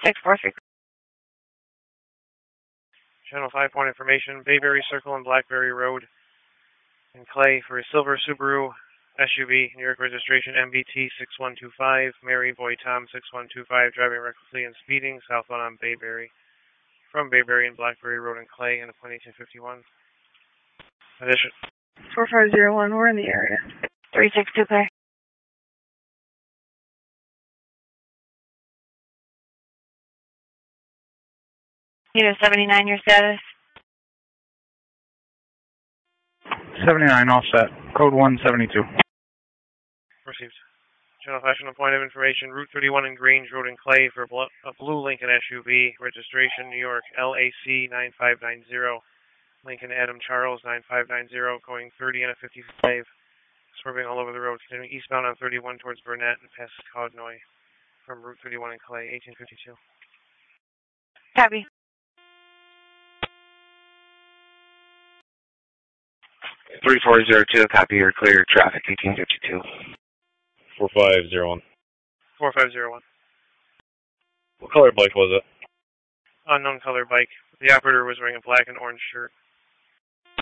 643. Channel 5 point information, Bayberry Circle and Blackberry Road in Clay for a silver Subaru SUV, New York registration MBT 6125, Mary Boy Tom 6125, driving recklessly and speeding, southbound on Bayberry. From Bayberry and Blackberry Road in Clay in upon 1851. Addition. 4501, we're in the area. 362 clear. Unit 79, your status? 79, all set. Code 172. Received. Channel 5 on point of information, Route 31 in Grange Road in Clay for a blue Lincoln SUV, registration New York LAC 9590, Lincoln Adam Charles 9590, going 30 and a 55, swerving all over the road, continuing eastbound on 31 towards Burnett and past Cognoy from Route 31 in Clay, 1852. Copy. 3402, copy, you're clear, traffic 1852. 4501. 4501. What color bike was it? Unknown color bike. The operator was wearing a black and orange shirt.